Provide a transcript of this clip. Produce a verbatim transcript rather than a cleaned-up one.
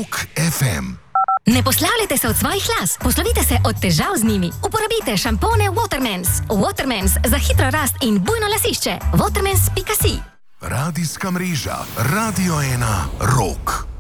Rock ef em. Ne poslavljajte se od svojih las, poslovite se od težav z njimi. Uporabite šampone Watermans. Watermans za hitro rast in bujno lasišče. watermans pika si. Radijska mreža Radio ena Rock.